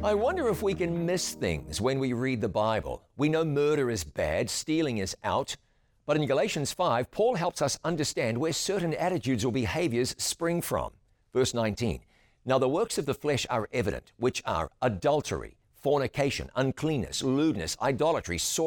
I wonder if we can miss things when we read the Bible. We know murder is bad, stealing is out. But in Galatians 5, Paul helps us understand where certain attitudes or behaviors spring from. Verse 19, "Now the works of the flesh are evident, which are adultery, fornication, uncleanness, lewdness, idolatry, sorcery,